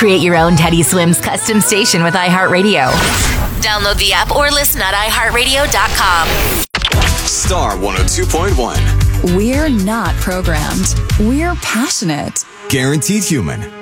Create your own Teddy Swims custom station with iHeartRadio. Download the app or listen at iHeartRadio.com. Star 102.1. We're not programmed. We're passionate. Guaranteed Human.